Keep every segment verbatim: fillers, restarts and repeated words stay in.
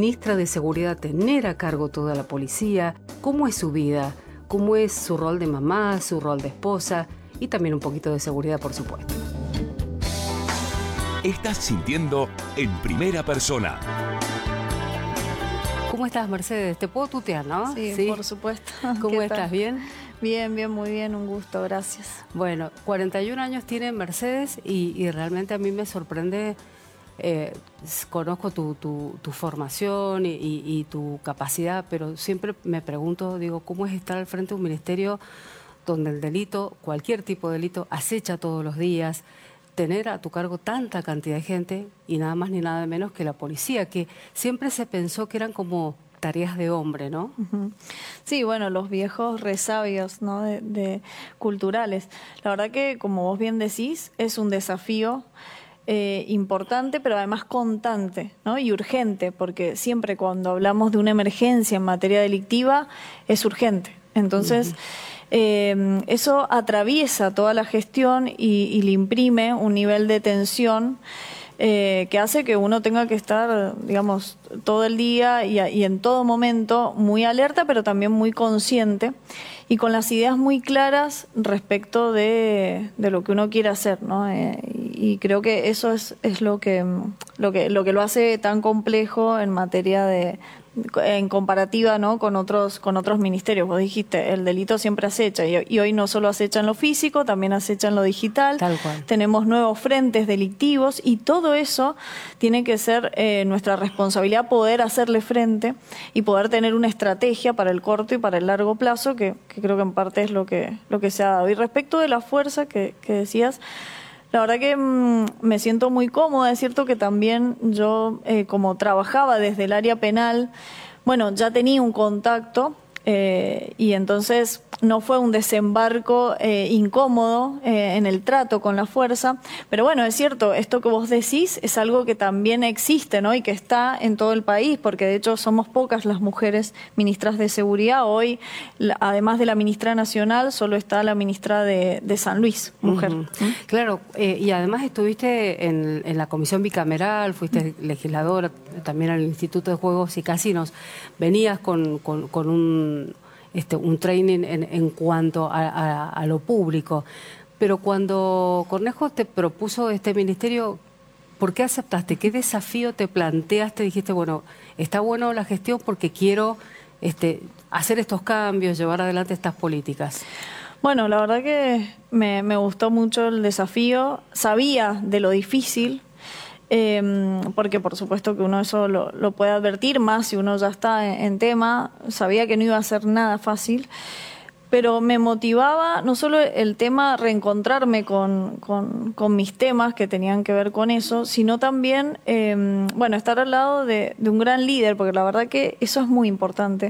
ministra de Seguridad, tener a cargo toda la policía, cómo es su vida, cómo es su rol de mamá, su rol de esposa y también un poquito de seguridad, por supuesto. Estás sintiendo en primera persona. ¿Cómo estás, Mercedes? Te puedo tutear, ¿no? Sí, sí, por supuesto. ¿Cómo estás? Tal? ¿Bien? Bien, bien, muy bien, un gusto, gracias. Bueno, cuarenta y un años tiene Mercedes y, y realmente a mí me sorprende, eh, conozco tu, tu, tu formación y, y, y tu capacidad, pero siempre me pregunto, digo, ¿cómo es estar al frente de un ministerio donde el delito, cualquier tipo de delito, acecha todos los días? Tener a tu cargo tanta cantidad de gente y nada más ni nada menos que la policía, que siempre se pensó que eran como tareas de hombre, ¿no? Uh-huh. Sí, bueno, los viejos resabios, ¿no? de, de culturales. La verdad que, como vos bien decís, es un desafío eh, importante, pero además constante, ¿no? Y urgente, porque siempre cuando hablamos de una emergencia en materia delictiva es urgente. Entonces, uh-huh. Eh, eso atraviesa toda la gestión y, y le imprime un nivel de tensión eh, que hace que uno tenga que estar, digamos, todo el día y, y en todo momento muy alerta, pero también muy consciente y con las ideas muy claras respecto de, de lo que uno quiere hacer, ¿no? Eh, y, y creo que eso es, es lo que, lo que, lo que lo hace tan complejo en materia de en comparativa, ¿no? con otros con otros ministerios. Vos dijiste, el delito siempre acecha y, y hoy no solo acecha en lo físico, también acecha en lo digital. Tal cual. Tenemos nuevos frentes delictivos y todo eso tiene que ser eh, nuestra responsabilidad poder hacerle frente y poder tener una estrategia para el corto y para el largo plazo que, que creo que en parte es lo que, lo que se ha dado. Y respecto de la fuerza que, que decías, la verdad que mmm, me siento muy cómoda. Es cierto que también yo, eh, como trabajaba desde el área penal, bueno, ya tenía un contacto eh, y entonces no fue un desembarco eh, incómodo eh, en el trato con la fuerza. Pero bueno, es cierto, esto que vos decís es algo que también existe, ¿no? Y que está en todo el país, porque de hecho somos pocas las mujeres ministras de seguridad. Hoy, la, además de la ministra nacional, solo está la ministra de, de San Luis, mujer. Uh-huh. ¿Mm? Claro, eh, y además estuviste en, en la comisión bicameral, fuiste uh-huh. legisladora, también al Instituto de Juegos y Casinos. Venías con, con, con un... Este, un training en, en cuanto a, a, a lo público. Pero cuando Cornejo te propuso este ministerio, ¿por qué aceptaste? ¿Qué desafío te planteaste? Dijiste, bueno, está bueno la gestión porque quiero este, hacer estos cambios, llevar adelante estas políticas. Bueno, la verdad que me, me gustó mucho el desafío. Sabía de lo difícil, Eh, porque por supuesto que uno eso lo, lo puede advertir más si uno ya está en, en tema. Sabía que no iba a ser nada fácil, pero me motivaba no solo el tema reencontrarme con, con, con mis temas que tenían que ver con eso, sino también eh, bueno, estar al lado de, de un gran líder, porque la verdad que eso es muy importante.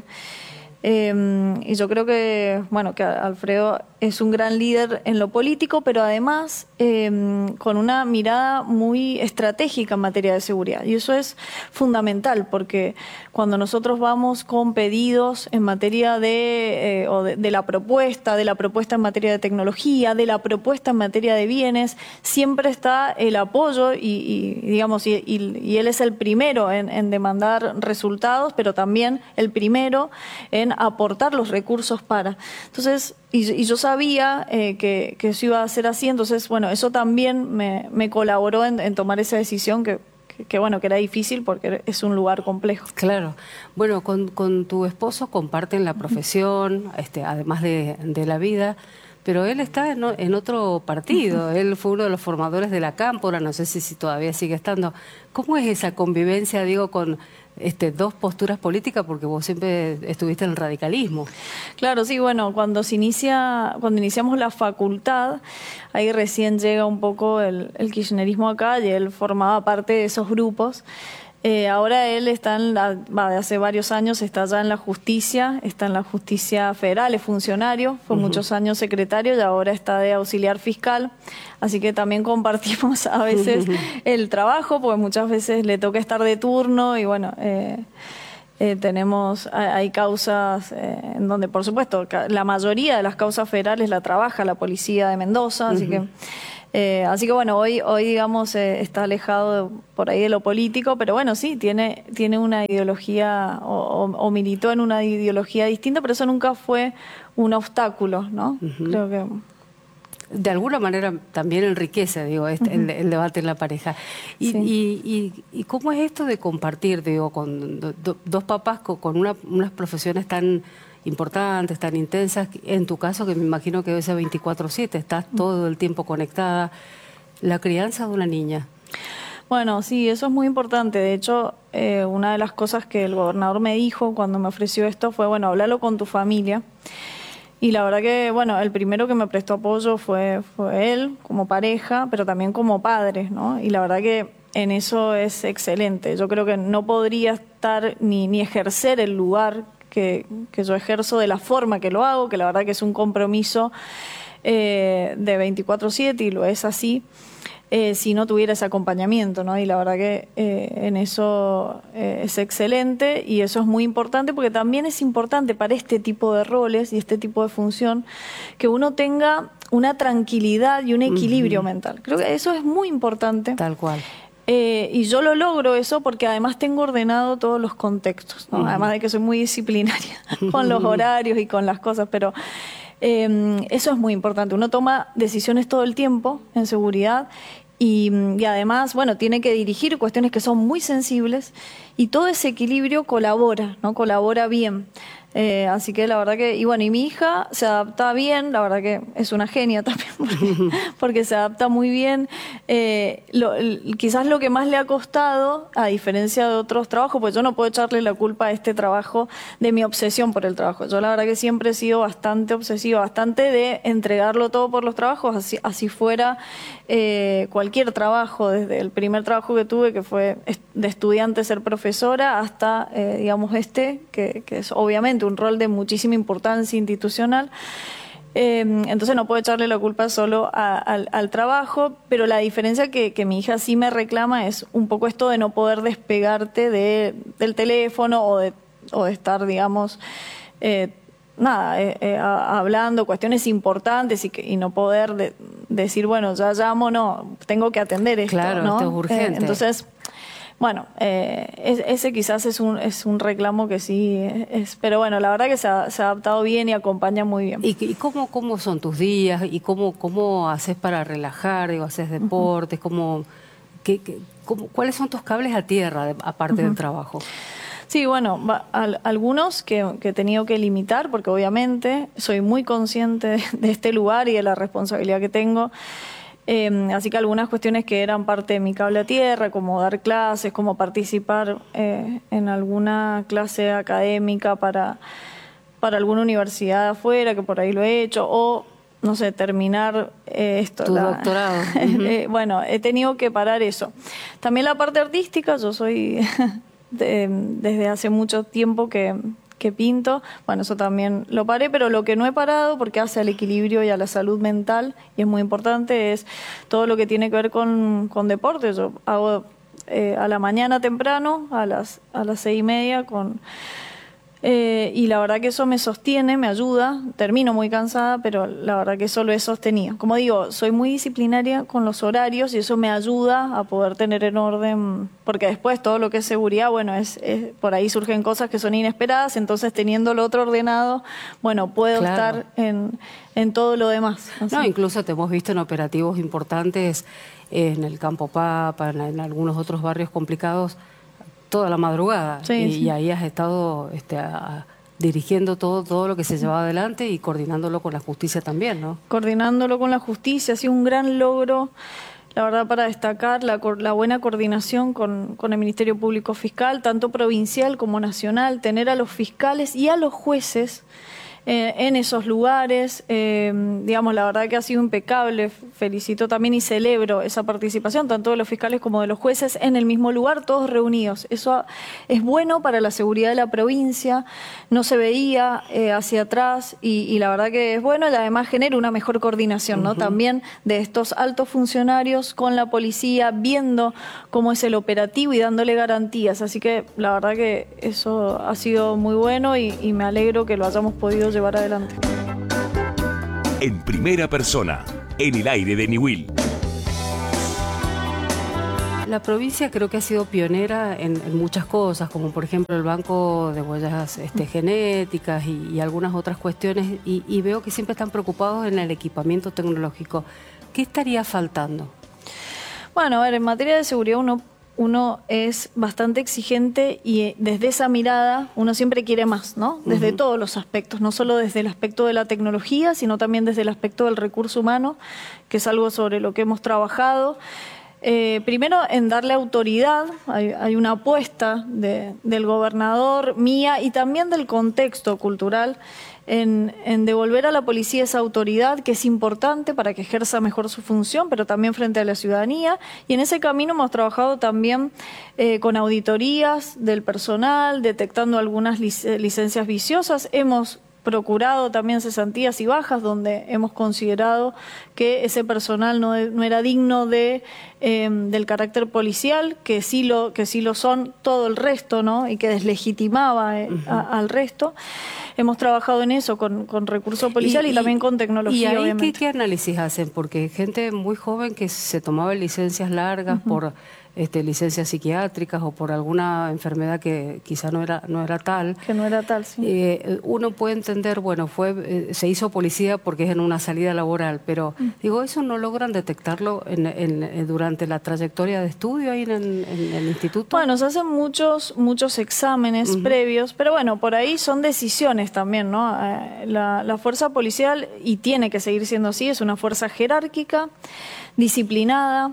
Eh, y yo creo que, bueno, que Alfredo es un gran líder en lo político, pero además eh, con una mirada muy estratégica en materia de seguridad. Y eso es fundamental, porque cuando nosotros vamos con pedidos en materia de, eh, o de, de la propuesta, de la propuesta en materia de tecnología, de la propuesta en materia de bienes, siempre está el apoyo y, y digamos, y, y, y él es el primero en, en demandar resultados, pero también el primero en aportar los recursos para. Entonces, y, y yo sabía eh, que, que eso iba a ser así, entonces, bueno, eso también me, me colaboró en, en tomar esa decisión que, que, que, bueno, que era difícil porque es un lugar complejo. Claro. Bueno, con, con tu esposo comparten la profesión, este, además de, de la vida, pero él está en, en otro partido. Él fue uno de los formadores de la Cámpora, no sé si, si todavía sigue estando. ¿Cómo es esa convivencia, digo, con este, dos posturas políticas? Porque vos siempre estuviste en el radicalismo. Claro, sí, bueno, cuando se inicia, cuando iniciamos la facultad, ahí recién llega un poco el, el kirchnerismo acá y él formaba parte de esos grupos. Eh, ahora él está en la, va, de hace varios años está ya en la justicia, está en la justicia federal, es funcionario, fue uh-huh. muchos años secretario y ahora está de auxiliar fiscal, así que también compartimos a veces uh-huh. el trabajo, porque muchas veces le toca estar de turno y bueno, eh, eh, tenemos, hay causas eh, en donde por supuesto la mayoría de las causas federales la trabaja la policía de Mendoza, uh-huh. así que Eh, así que bueno, hoy, hoy digamos, eh, está alejado de, por ahí de lo político, pero bueno, sí, tiene, tiene una ideología o, o, o militó en una ideología distinta, pero eso nunca fue un obstáculo, ¿no? Uh-huh. Creo que... De alguna manera también enriquece, digo, este, uh-huh. el, el debate en la pareja. Y, sí. y, y, y cómo es esto de compartir, digo, con do, do, dos papás con, con una, unas profesiones tan importantes, tan intensas, en tu caso, que me imagino que debe ser veinticuatro siete, estás todo el tiempo conectada, la crianza de una niña. Bueno, sí, eso es muy importante. De hecho, eh, una de las cosas que el gobernador me dijo cuando me ofreció esto fue, bueno, háblalo con tu familia. Y la verdad que, bueno, el primero que me prestó apoyo fue, fue él, como pareja, pero también como padre, ¿no? Y la verdad que en eso es excelente. Yo creo que no podría estar ni, ni ejercer el lugar que, que yo ejerzo de la forma que lo hago, que la verdad que es un compromiso eh, de veinticuatro siete y lo es así, eh, si no tuviera ese acompañamiento, ¿no? Y la verdad que eh, en eso eh, es excelente y eso es muy importante porque también es importante para este tipo de roles y este tipo de función que uno tenga una tranquilidad y un equilibrio uh-huh. mental. Creo que eso es muy importante. Tal cual. Eh, y yo lo logro eso porque además tengo ordenado todos los contextos, ¿no? Uh-huh. Además de que soy muy disciplinaria con los horarios y con las cosas, pero eh, eso es muy importante. Uno toma decisiones todo el tiempo en seguridad y, y además, bueno, tiene que dirigir cuestiones que son muy sensibles y todo ese equilibrio colabora, ¿no? Colabora bien. Eh, así que la verdad que, y bueno, y mi hija se adapta bien, la verdad que es una genia también, porque, porque se adapta muy bien. Eh, lo, quizás lo que más le ha costado, a diferencia de otros trabajos, pues yo no puedo echarle la culpa a este trabajo de mi obsesión por el trabajo. Yo la verdad que siempre he sido bastante obsesiva, bastante de entregarlo todo por los trabajos, así, así fuera eh, cualquier trabajo, desde el primer trabajo que tuve, que fue de estudiante ser profesora, hasta, eh, digamos, este, que, que es obviamente un rol de muchísima importancia institucional. Eh, entonces no puedo echarle la culpa solo a, al, al trabajo, pero la diferencia que, que mi hija sí me reclama es un poco esto de no poder despegarte de, del teléfono o de, o de estar, digamos, eh, nada, eh, eh, hablando cuestiones importantes y, que, y no poder de, decir, bueno, ya llamo, no, tengo que atender esto. Claro, ¿no? esto es urgente. Eh, entonces... Bueno, eh, ese quizás es un es un reclamo que sí es, pero bueno, la verdad que se ha, se ha adaptado bien y acompaña muy bien. ¿Y, y cómo cómo son tus días y cómo cómo haces para relajar? Digo, haces deportes, uh-huh. cómo, qué, qué, cómo cuáles son tus cables a tierra aparte uh-huh. del trabajo. Sí, bueno, va, al, algunos que, que he tenido que limitar porque obviamente soy muy consciente de, de este lugar y de la responsabilidad que tengo. Eh, así que algunas cuestiones que eran parte de mi cable a tierra, como dar clases, como participar eh, en alguna clase académica para, para alguna universidad afuera, que por ahí lo he hecho, o, no sé, terminar eh, esto. Tu la, doctorado. Uh-huh. eh, bueno, he tenido que parar eso. También la parte artística, yo soy de, desde hace mucho tiempo que... que pinto, bueno, eso también lo paré, pero lo que no he parado, porque hace al equilibrio y a la salud mental, y es muy importante, es todo lo que tiene que ver con, con deporte. Yo hago eh, a la mañana temprano, a las, a las seis y media, con... Eh, y la verdad que eso me sostiene, me ayuda, termino muy cansada, pero la verdad que eso lo he sostenido. Como digo, soy muy disciplinaria con los horarios y eso me ayuda a poder tener en orden, porque después todo lo que es seguridad, bueno, es, es por ahí surgen cosas que son inesperadas, entonces teniendo lo otro ordenado, bueno, puedo claro. estar en, en todo lo demás. Así. No, incluso te hemos visto en operativos importantes en el Campo Papa, en, en algunos otros barrios complicados, toda la madrugada sí, y, sí. y ahí has estado este, a, a, dirigiendo todo todo lo que se llevaba adelante y coordinándolo con la justicia también, ¿no? Coordinándolo con la justicia, ha sido un gran logro, la verdad, para destacar la, la buena coordinación con, con el Ministerio Público Fiscal, tanto provincial como nacional, tener a los fiscales y a los jueces Eh, en esos lugares, eh, digamos, la verdad que ha sido impecable, felicito también y celebro esa participación, tanto de los fiscales como de los jueces, en el mismo lugar, todos reunidos. Eso es bueno para la seguridad de la provincia, no se veía eh, hacia atrás y, y la verdad que es bueno y además genera una mejor coordinación, ¿no? Uh-huh. También de estos altos funcionarios con la policía, viendo cómo es el operativo y dándole garantías. Así que la verdad que eso ha sido muy bueno y, y me alegro que lo hayamos podido llevar adelante. En primera persona, en el aire de Niwil. La provincia creo que ha sido pionera en, en muchas cosas, como por ejemplo el banco de huellas este, genéticas y, y algunas otras cuestiones, y, y veo que siempre están preocupados en el equipamiento tecnológico. ¿Qué estaría faltando? Bueno, a ver, en materia de seguridad uno, uno es bastante exigente y desde esa mirada uno siempre quiere más, ¿no? Desde uh-huh. todos los aspectos, no solo desde el aspecto de la tecnología, sino también desde el aspecto del recurso humano, que es algo sobre lo que hemos trabajado. Eh, primero, en darle autoridad, hay, hay una apuesta de, del gobernador, mía y también del contexto cultural, en, en devolver a la policía esa autoridad que es importante para que ejerza mejor su función, pero también frente a la ciudadanía. Y en ese camino hemos trabajado también eh, con auditorías del personal, detectando algunas lic licencias viciosas. Hemos procurado también cesantías y bajas donde hemos considerado que ese personal no, no era digno de, eh, del carácter policial, que sí, lo, que sí lo son todo el resto, ¿no? Y que deslegitimaba eh, uh-huh. a, al resto. Hemos trabajado en eso con, con recurso policial y, y, y también con tecnología, ¿y ahí obviamente. ¿qué, qué análisis hacen? Porque gente muy joven que se tomaba licencias largas uh-huh. por este, licencias psiquiátricas o por alguna enfermedad que quizá no era, no era tal. Que no era tal, sí. Eh, uno puede entender, bueno, fue eh, se hizo policía porque es en una salida laboral, pero uh-huh. digo, ¿eso no logran detectarlo en, en, en, durante la trayectoria de estudio ahí en, en, en el instituto? Bueno, se hacen muchos, muchos exámenes uh-huh. previos, pero bueno, por ahí son decisiones también, ¿no? Eh, la, la fuerza policial, y tiene que seguir siendo así, es una fuerza jerárquica, disciplinada,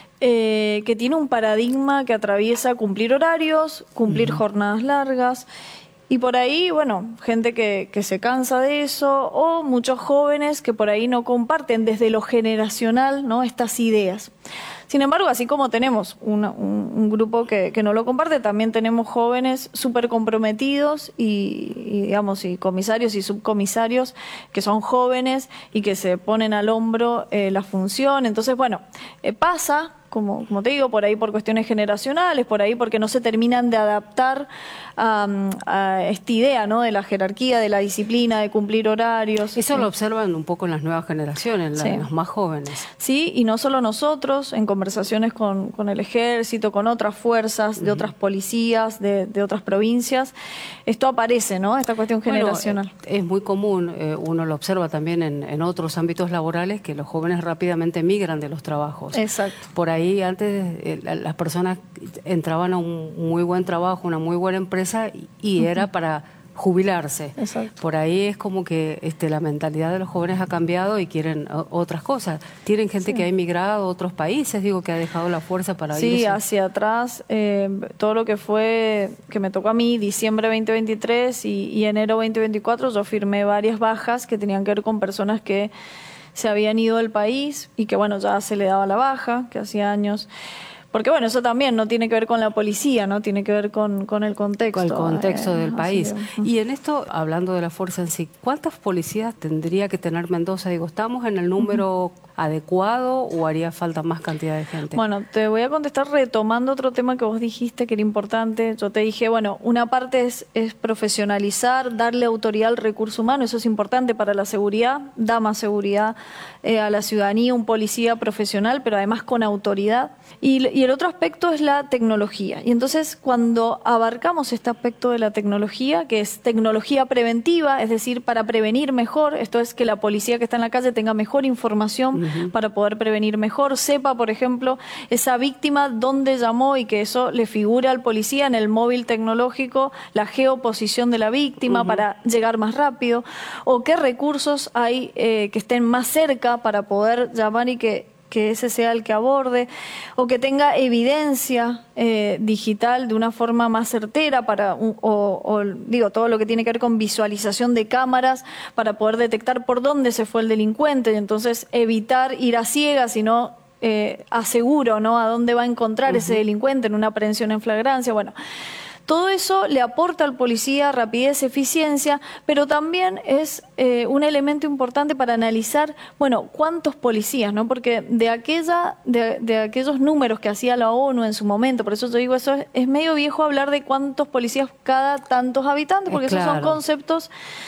eh, que tiene un paradigma que atraviesa cumplir horarios, cumplir uh-huh. jornadas largas, y por ahí, bueno, gente que, que se cansa de eso, o muchos jóvenes que por ahí no comparten desde lo generacional, ¿no?, estas ideas. Sin embargo, así como tenemos una, un, un grupo que, que no lo comparte, también tenemos jóvenes súper comprometidos y, y, digamos, y comisarios y subcomisarios que son jóvenes y que se ponen al hombro eh, la función. Entonces, bueno, eh, pasa, como, como te digo, por ahí por cuestiones generacionales, por ahí porque no se terminan de adaptar a, a esta idea, ¿no?, de la jerarquía, de la disciplina, de cumplir horarios. Eso sí. Lo observan un poco en las nuevas generaciones, en, sí. en los más jóvenes. Sí, y no solo nosotros, en conversaciones con, con el ejército, con otras fuerzas, de uh-huh. otras policías, de, de otras provincias, esto aparece, ¿no?, esta cuestión generacional. Bueno, es muy común, eh, uno lo observa también en, en otros ámbitos laborales, que los jóvenes rápidamente migran de los trabajos. Exacto. Por ahí antes eh, las personas entraban a un muy buen trabajo, una muy buena empresa y, y uh-huh. era para jubilarse. Exacto. Por ahí es como que este, la mentalidad de los jóvenes ha cambiado y quieren o, otras cosas. Tienen gente sí. que ha emigrado a otros países, digo, que ha dejado la fuerza para sí, irse. Sí, hacia atrás, eh, todo lo que fue, que me tocó a mí, diciembre veinte veintitrés y, y enero veinte veinticuatro, yo firmé varias bajas que tenían que ver con personas que se habían ido del país y que, bueno, ya se le daba la baja, que hacía años. Porque, bueno, eso también no tiene que ver con la policía, ¿no? Tiene que ver con, con el contexto. Con el contexto eh, del país. Que, y en esto, hablando de la fuerza en sí, ¿cuántas policías tendría que tener Mendoza? Digo, ¿estamos en el número uh-huh. adecuado o haría falta más cantidad de gente? Bueno, te voy a contestar retomando otro tema que vos dijiste que era importante. Yo te dije, bueno, una parte es, es profesionalizar, darle autoridad al recurso humano, eso es importante para la seguridad, da más seguridad eh, a la ciudadanía, un policía profesional, pero además con autoridad. Y, y el otro aspecto es la tecnología. Y entonces, cuando abarcamos este aspecto de la tecnología, que es tecnología preventiva, es decir, para prevenir mejor, esto es que la policía que está en la calle tenga mejor información uh-huh. para poder prevenir mejor, sepa, por ejemplo, esa víctima dónde llamó y que eso le figure al policía en el móvil tecnológico, la geoposición de la víctima uh-huh. para llegar más rápido, o qué recursos hay eh, que estén más cerca para poder llamar y que que ese sea el que aborde, o que tenga evidencia eh, digital de una forma más certera para, o, o digo, todo lo que tiene que ver con visualización de cámaras para poder detectar por dónde se fue el delincuente y entonces evitar ir a ciegas, sino eh, aseguro, ¿no?, a dónde va a encontrar uh-huh. ese delincuente en una aprehensión en flagrancia. Bueno, todo eso le aporta al policía rapidez, eficiencia, pero también es eh, un elemento importante para analizar, bueno, cuántos policías, ¿no? Porque de aquella, de, de aquellos números que hacía la ONU en su momento, por eso yo digo, eso es, es medio viejo hablar de cuántos policías cada tantos habitantes, porque claro. esos son conceptos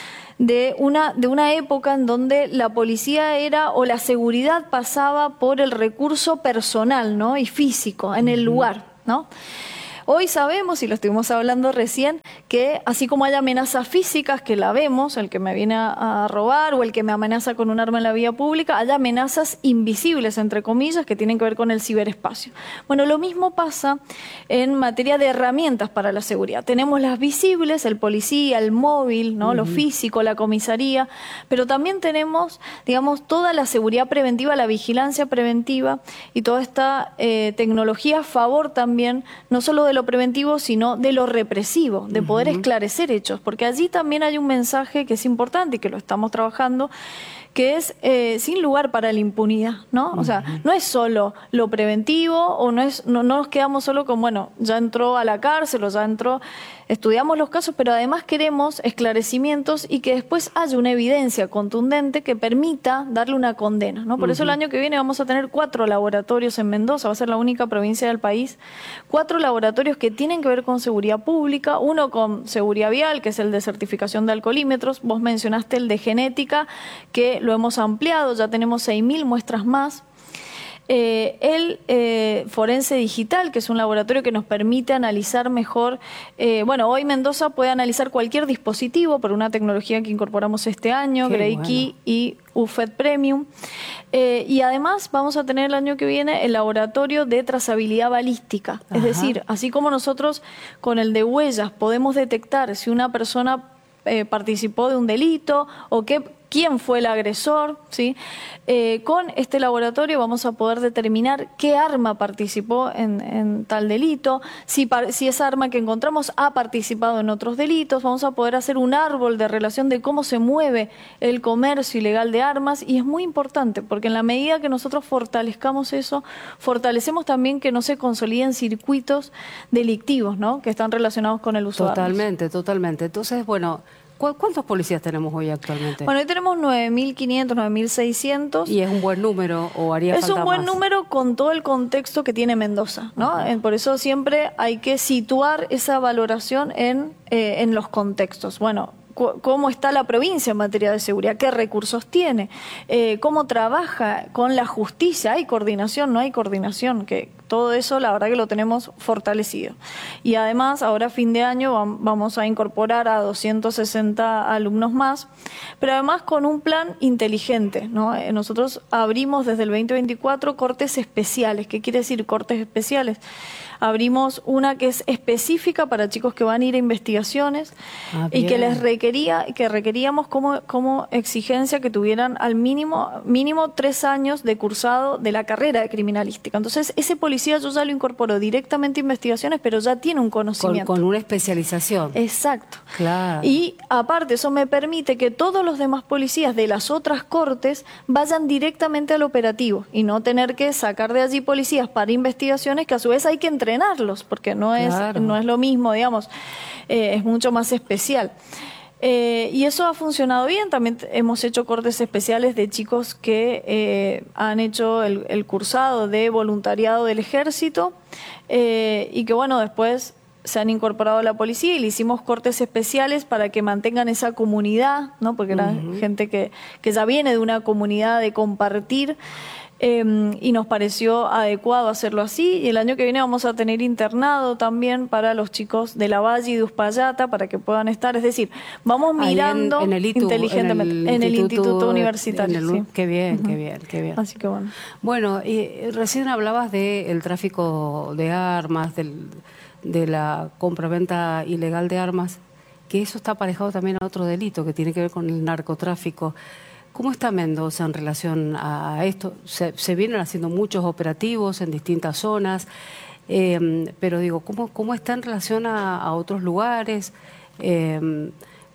de una, de una época en donde la policía era, o la seguridad pasaba por el recurso personal, ¿no? Y físico, en el lugar, ¿no? Hoy sabemos, y lo estuvimos hablando recién, que así como hay amenazas físicas, que la vemos, el que me viene a, a robar o el que me amenaza con un arma en la vía pública, hay amenazas invisibles, entre comillas, que tienen que ver con el ciberespacio. Bueno, lo mismo pasa en materia de herramientas para la seguridad. Tenemos las visibles, el policía, el móvil, ¿no? Uh-huh. Lo físico, la comisaría, pero también tenemos, digamos, toda la seguridad preventiva, la vigilancia preventiva y toda esta eh, tecnología a favor también, no solo de lo preventivo, sino de lo represivo, de poder uh-huh. esclarecer hechos, porque allí también hay un mensaje que es importante y que lo estamos trabajando, que es eh, sin lugar para la impunidad, ¿no? O sea, no es solo lo preventivo, o no es no, no nos quedamos solo con, bueno, ya entró a la cárcel o ya entró, estudiamos los casos, pero además queremos esclarecimientos y que después haya una evidencia contundente que permita darle una condena, ¿no? Por uh-huh. eso el año que viene vamos a tener cuatro laboratorios en Mendoza, va a ser la única provincia del país, cuatro laboratorios que tienen que ver con seguridad pública, uno con seguridad vial, que es el de certificación de alcoholímetros, vos mencionaste el de genética, que lo hemos ampliado, ya tenemos seis mil muestras más. Eh, el eh, forense digital, que es un laboratorio que nos permite analizar mejor, eh, bueno, hoy Mendoza puede analizar cualquier dispositivo por una tecnología que incorporamos este año, Grey Key bueno. y U F E D Premium, eh, y además vamos a tener el año que viene el laboratorio de trazabilidad balística, Ajá. es decir, así como nosotros con el de huellas podemos detectar si una persona eh, participó de un delito o qué quién fue el agresor, ¿sí? Eh, con este laboratorio vamos a poder determinar qué arma participó en, en tal delito, si, si esa arma que encontramos ha participado en otros delitos, vamos a poder hacer un árbol de relación de cómo se mueve el comercio ilegal de armas, y es muy importante porque en la medida que nosotros fortalezcamos eso, fortalecemos también que no se consoliden circuitos delictivos, ¿no? Que están relacionados con el uso totalmente, de armas. Totalmente, Entonces, bueno, ¿cuántos policías tenemos hoy actualmente? Bueno, hoy tenemos nueve mil quinientos, nueve mil seiscientos. ¿Y es un buen número o haría falta más? Es un buen más? número con todo el contexto que tiene Mendoza, ¿no? Uh-huh. Por eso siempre hay que situar esa valoración en, eh, en los contextos. Bueno, cómo está la provincia en materia de seguridad, qué recursos tiene, eh, cómo trabaja con la justicia, hay coordinación, no hay coordinación, que todo eso la verdad que lo tenemos fortalecido. Y además ahora a fin de año vamos a incorporar a doscientos sesenta alumnos más, pero además con un plan inteligente, ¿no? Nosotros abrimos desde el veinte veinticuatro cortes especiales. ¿Qué quiere decir cortes especiales? Abrimos una que es específica para chicos que van a ir a investigaciones ah, y que les requería, que requeríamos como, como exigencia que tuvieran al mínimo, mínimo tres años de cursado de la carrera de criminalística. Entonces, ese policía yo ya lo incorporo directamente a investigaciones, pero ya tiene un conocimiento. Con, con una especialización. Exacto. Claro. Y aparte, eso me permite que todos los demás policías de las otras cortes vayan directamente al operativo y no tener que sacar de allí policías para investigaciones que a su vez hay que entrenar porque no es, claro. no es lo mismo, digamos, eh, es mucho más especial. Eh, y eso ha funcionado bien. También hemos hecho cortes especiales de chicos que eh, han hecho el, el cursado de voluntariado del ejército eh, y que, bueno, después se han incorporado a la policía y le hicimos cortes especiales para que mantengan esa comunidad, ¿no? Porque era uh-huh. gente que, que ya viene de una comunidad de compartir. Eh, y nos pareció adecuado hacerlo así, y el año que viene vamos a tener internado también para los chicos de La Valle y de Uspallata para que puedan estar, es decir, vamos mirando en, en el I T U, inteligentemente en el, en el instituto, instituto universitario. El, sí. Qué bien, uh-huh. qué bien, qué bien. Así que bueno. Bueno, y recién hablabas del tráfico de armas, del, de la compra-venta ilegal de armas, que eso está aparejado también a otro delito que tiene que ver con el narcotráfico. ¿Cómo está Mendoza en relación a esto? Se, se vienen haciendo muchos operativos en distintas zonas, eh, pero digo, ¿cómo, cómo está en relación a, a otros lugares? Eh,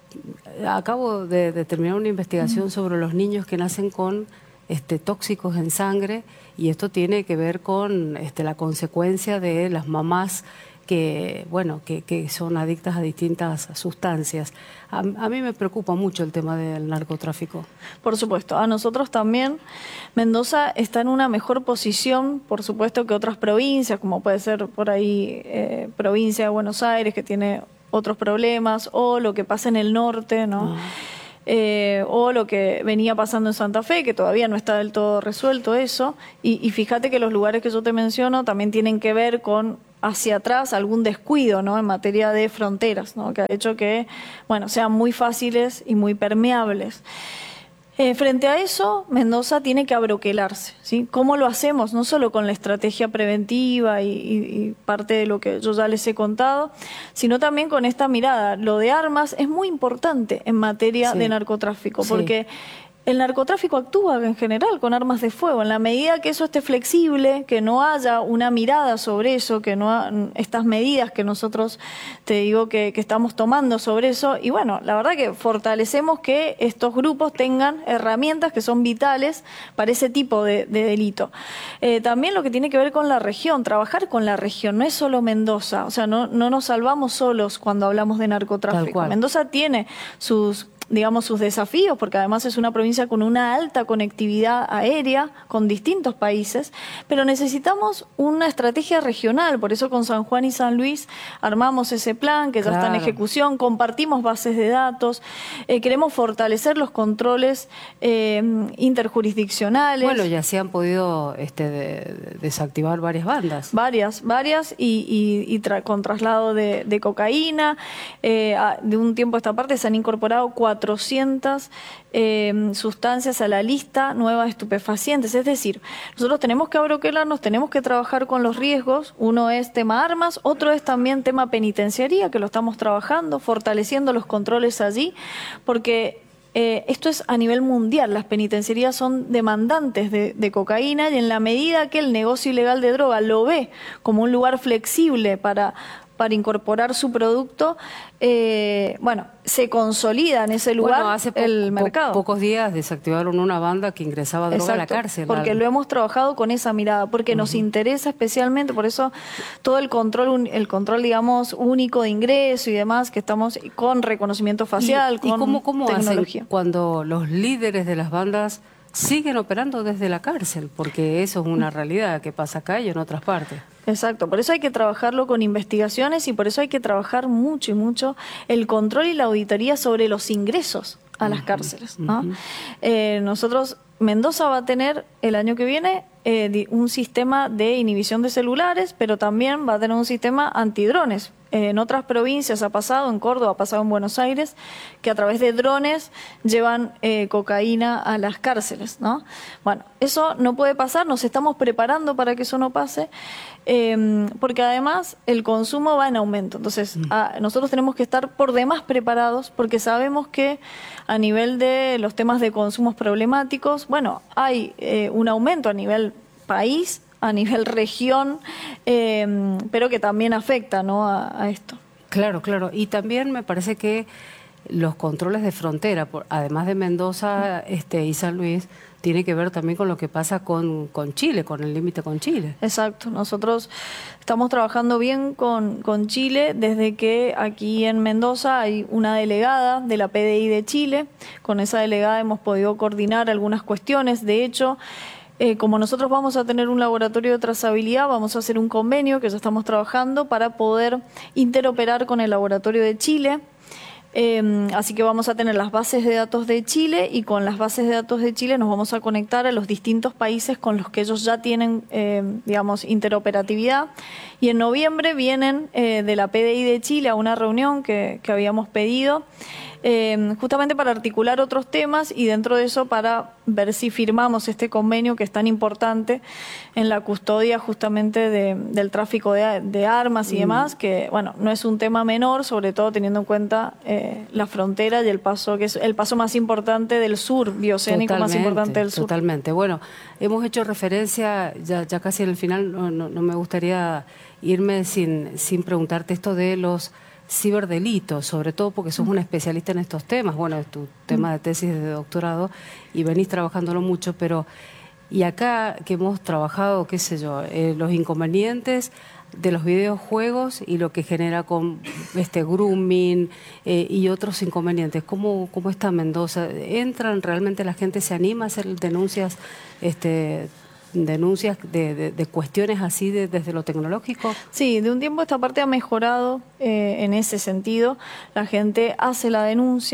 acabo de, de terminar una investigación uh-huh. sobre los niños que nacen con este, tóxicos en sangre, y esto tiene que ver con este, la consecuencia de las mamás que, bueno, que, que son adictas a distintas sustancias. A, a mí me preocupa mucho el tema del narcotráfico. Por supuesto, a nosotros también. Mendoza está en una mejor posición, por supuesto, que otras provincias, como puede ser por ahí eh, provincia de Buenos Aires, que tiene otros problemas, o lo que pasa en el norte, ¿no? Ah. eh, o lo que venía pasando en Santa Fe, que todavía no está del todo resuelto eso, y, y fíjate que los lugares que yo te menciono también tienen que ver con hacia atrás algún descuido, ¿no?, en materia de fronteras, ¿no?, que ha hecho que, bueno, sean muy fáciles y muy permeables. Eh, frente a eso, Mendoza tiene que abroquelarse, ¿sí? ¿Cómo lo hacemos? No solo con la estrategia preventiva y, y, y parte de lo que yo ya les he contado, sino también con esta mirada. Lo de armas es muy importante en materia sí. de narcotráfico, sí. porque el narcotráfico actúa en general con armas de fuego. En la medida que eso esté flexible, que no haya una mirada sobre eso, que no ha, estas medidas que nosotros te digo que, que estamos tomando sobre eso, y bueno, la verdad que fortalecemos que estos grupos tengan herramientas que son vitales para ese tipo de, de delito. Eh, también lo que tiene que ver con la región, trabajar con la región, no es solo Mendoza, o sea, no, no nos salvamos solos cuando hablamos de narcotráfico. Mendoza tiene sus digamos, sus desafíos, porque además es una provincia con una alta conectividad aérea con distintos países, pero necesitamos una estrategia regional, por eso con San Juan y San Luis armamos ese plan que ya claro. está en ejecución, compartimos bases de datos, eh, queremos fortalecer los controles eh, interjurisdiccionales. Bueno, ya se han podido este, de, desactivar varias bandas. Varias, varias, y, y, y tra con traslado de, de cocaína, eh, a, de un tiempo a esta parte se han incorporado cuatro cuatrocientas eh, sustancias a la lista nueva de estupefacientes. Es decir, nosotros tenemos que abroquelarnos, tenemos que trabajar con los riesgos. Uno es tema armas, otro es también tema penitenciaría, que lo estamos trabajando, fortaleciendo los controles allí, porque eh, esto es a nivel mundial. Las penitenciarías son demandantes de, de cocaína, y en la medida que el negocio ilegal de droga lo ve como un lugar flexible para para incorporar su producto, eh, bueno, se consolida en ese lugar bueno, hace el po mercado. Po pocos días desactivaron una banda que ingresaba droga Exacto, a la cárcel. Porque lo hemos trabajado con esa mirada, porque uh-huh. nos interesa especialmente, por eso todo el control, el control, digamos, único de ingreso y demás, que estamos con reconocimiento facial, ¿Y, con y cómo, cómo tecnología. Hacen cuando los líderes de las bandas siguen operando desde la cárcel? Porque eso es una realidad que pasa acá y en otras partes. Exacto, por eso hay que trabajarlo con investigaciones y por eso hay que trabajar mucho y mucho el control y la auditoría sobre los ingresos a las cárceles, ¿no? Uh-huh. eh, nosotros, Mendoza va a tener el año que viene eh, un sistema de inhibición de celulares, pero también va a tener un sistema antidrones. Eh, en otras provincias ha pasado, en Córdoba, ha pasado en Buenos Aires, que a través de drones llevan eh, cocaína a las cárceles, ¿no? Bueno, eso no puede pasar, nos estamos preparando para que eso no pase, eh, porque además el consumo va en aumento. Entonces, a, nosotros tenemos que estar por demás preparados, porque sabemos que a nivel de los temas de consumos problemáticos, bueno, hay eh, un aumento a nivel país, a nivel región, eh, pero que también afecta, ¿no?, a, a esto. Claro, claro. Y también me parece que los controles de frontera, por, además de Mendoza este, y San Luis, tiene que ver también con lo que pasa con, con Chile, con el límite con Chile. Exacto. Nosotros estamos trabajando bien con, con Chile desde que aquí en Mendoza hay una delegada de la P D I de Chile. Con esa delegada hemos podido coordinar algunas cuestiones. De hecho, Eh, como nosotros vamos a tener un laboratorio de trazabilidad, vamos a hacer un convenio que ya estamos trabajando para poder interoperar con el laboratorio de Chile. Eh, así que vamos a tener las bases de datos de Chile y con las bases de datos de Chile nos vamos a conectar a los distintos países con los que ellos ya tienen, eh, digamos, interoperatividad. Y en noviembre vienen eh, de la P D I de Chile a una reunión que, que habíamos pedido, Eh, justamente para articular otros temas y dentro de eso para ver si firmamos este convenio que es tan importante en la custodia justamente de, del tráfico de, de armas y demás, que bueno, no es un tema menor, sobre todo teniendo en cuenta eh, la frontera y el paso, que es el paso más importante del sur, bioceánico más importante del sur. Totalmente. Bueno, hemos hecho referencia, ya, ya casi en el final, no, no, no me gustaría irme sin, sin preguntarte esto de los ciberdelitos, sobre todo porque sos una especialista en estos temas. Bueno, es tu tema de tesis de doctorado y venís trabajándolo mucho, pero y acá que hemos trabajado, qué sé yo, eh, los inconvenientes de los videojuegos y lo que genera con este grooming eh, y otros inconvenientes. ¿Cómo, cómo está Mendoza? ¿Entran realmente, la gente se anima a hacer denuncias este denuncias de, de, de cuestiones así de, desde lo tecnológico? Sí, de un tiempo esta parte ha mejorado eh, en ese sentido. La gente hace la denuncia,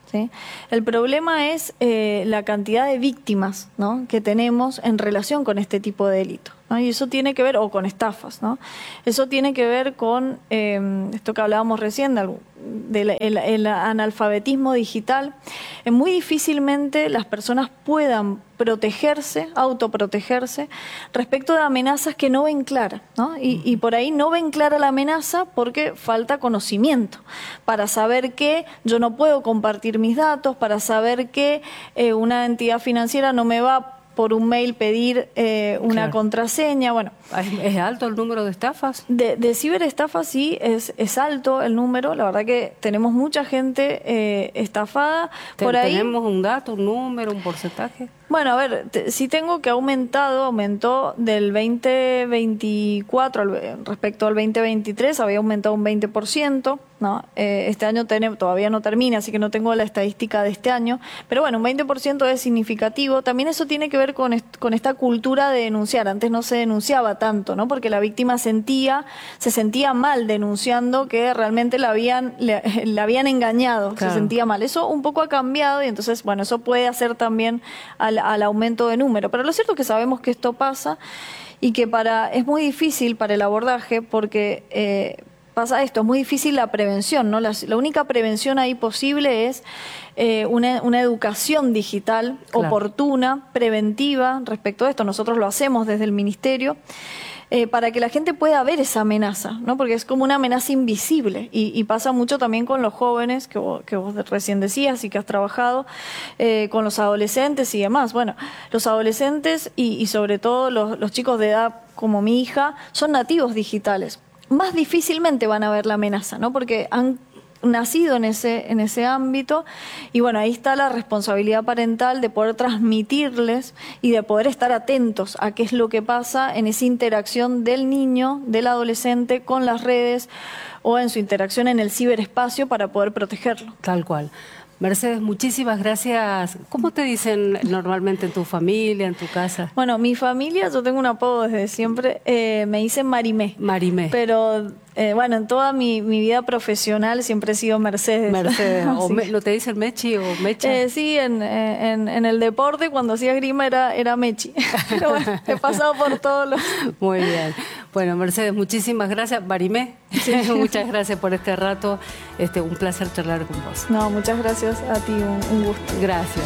¿sí? El problema es eh, la cantidad de víctimas, ¿no?, que tenemos en relación con este tipo de delitos, ¿no? Y eso tiene que ver, o con estafas, ¿no? Eso tiene que ver con eh, esto que hablábamos recién, del el, el analfabetismo digital. Eh, muy difícilmente las personas puedan protegerse, autoprotegerse, respecto de amenazas que no ven claras, ¿no? Y, y por ahí no ven clara la amenaza porque falta conocimiento para saber que yo no puedo compartir mis datos, para saber que eh, una entidad financiera no me va por un mail pedir eh, una claro. contraseña. Bueno, ¿Es alto el número de estafas? De, de ciberestafas sí, es, es alto el número. La verdad que tenemos mucha gente eh, estafada. Por ahí, ¿tenemos un dato, un número, un porcentaje? Bueno, a ver, te, sí tengo que ha aumentado, aumentó del veinte veinticuatro al, respecto al veinte veintitrés, había aumentado un veinte por ciento, ¿no? Eh, este año tenemos, todavía no termina, así que no tengo la estadística de este año, pero bueno, un veinte por ciento es significativo. También eso tiene que ver con, est con esta cultura de denunciar. Antes no se denunciaba tanto, ¿no? Porque la víctima sentía, se sentía mal denunciando que realmente la habían, le, la habían engañado, claro. se sentía mal. Eso un poco ha cambiado y entonces, bueno, eso puede hacer también al al aumento de número, pero lo cierto es que sabemos que esto pasa y que para es muy difícil para el abordaje porque eh, pasa esto, es muy difícil la prevención, ¿no? La, la única prevención ahí posible es eh, una, una educación digital claro. oportuna, preventiva respecto a esto. Nosotros lo hacemos desde el Ministerio. Eh, para que la gente pueda ver esa amenaza, ¿no? Porque es como una amenaza invisible y, y pasa mucho también con los jóvenes, que vos, que vos recién decías y que has trabajado, eh, con los adolescentes y demás. Bueno, los adolescentes y, y sobre todo los, los chicos de edad como mi hija son nativos digitales. Más difícilmente van a ver la amenaza, ¿no? Porque han nacido en ese, en ese ámbito y bueno, ahí está la responsabilidad parental de poder transmitirles y de poder estar atentos a qué es lo que pasa en esa interacción del niño, del adolescente con las redes o en su interacción en el ciberespacio para poder protegerlo. Tal cual. Mercedes, muchísimas gracias. ¿Cómo te dicen normalmente en tu familia, en tu casa? Bueno, mi familia, yo tengo un apodo desde siempre, eh, me dicen Marimé. Marimé. Pero eh, bueno, en toda mi, mi vida profesional siempre he sido Mercedes. Mercedes. O me, ¿lo te dicen Mechi o Mecha? Eh, sí, en, en, en el deporte cuando hacía esgrima era, era Mechi. Pero bueno, he pasado por todos los... Muy bien. Bueno, Mercedes, muchísimas gracias. Marimé, sí. Muchas gracias por este rato. Este, un placer charlar con vos. No, muchas gracias a ti, un, un gusto. Gracias.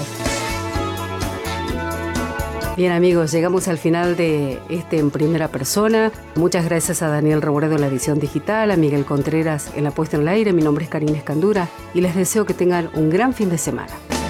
Bien, amigos, llegamos al final de este En Primera Persona. Muchas gracias a Daniel Robredo en la edición digital, a Miguel Contreras en la puesta en el aire. Mi nombre es Karina Escandura y les deseo que tengan un gran fin de semana.